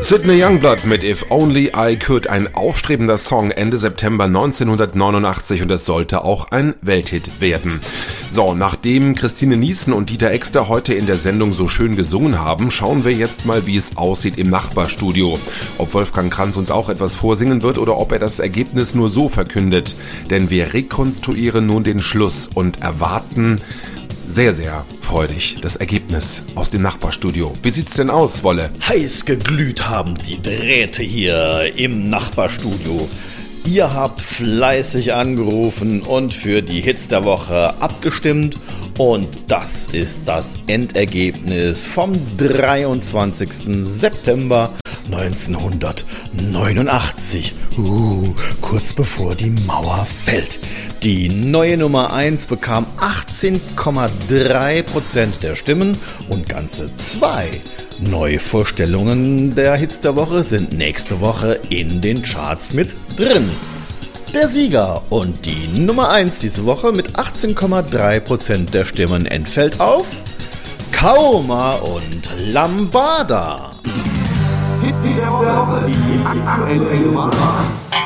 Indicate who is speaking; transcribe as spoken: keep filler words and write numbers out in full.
Speaker 1: Sidney Youngblood mit If Only I Could, ein aufstrebender Song Ende September neunzehnhundertneunundachtzig, und es sollte auch ein Welthit werden. So, nachdem Christine Niesen und Dieter Exter heute in der Sendung so schön gesungen haben, schauen wir jetzt mal, wie es aussieht im Nachbarstudio. Ob Wolfgang Kranz uns auch etwas vorsingen wird oder ob er das Ergebnis nur so verkündet. Denn wir rekonstruieren nun den Schluss und erwarten sehr, sehr freudig das Ergebnis aus dem Nachbarstudio. Wie sieht's denn aus, Wolle?
Speaker 2: Heiß geglüht haben die Drähte hier im Nachbarstudio. Ihr habt fleißig angerufen und für die Hits der Woche abgestimmt. Und das ist das Endergebnis vom dreiundzwanzigsten September neunzehnhundertneunundachtzig. Uh, kurz bevor die Mauer fällt. Die neue Nummer eins bekam achtzehn Komma drei Prozent der Stimmen und ganze zwei Neuvorstellungen der Hits der Woche sind nächste Woche in den Charts mit drin. Der Sieger und die Nummer eins diese Woche mit achtzehn Komma drei Prozent der Stimmen entfällt auf Kauma und Lambada.
Speaker 3: Hits der Woche, die aktuelle Nummer eins.